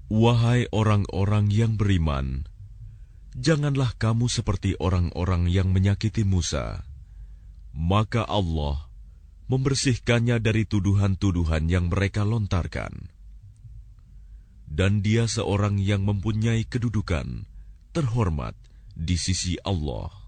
Wahai orang-orang yang beriman, janganlah kamu seperti orang-orang yang menyakiti Musa. Maka Allah membersihkannya dari tuduhan-tuduhan yang mereka lontarkan. Dan dia seorang yang mempunyai kedudukan terhormat di sisi Allah.